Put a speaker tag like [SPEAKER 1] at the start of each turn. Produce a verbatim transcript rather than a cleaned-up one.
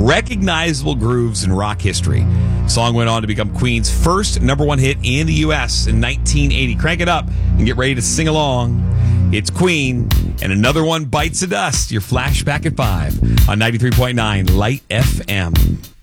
[SPEAKER 1] recognizable grooves in rock history. The song went on to become Queen's first number one hit in the U S in nineteen eighty. Crank it up and get ready to sing along. It's Queen, and another one bites the dust. Your Flashback at five on ninety-three point nine Light F M.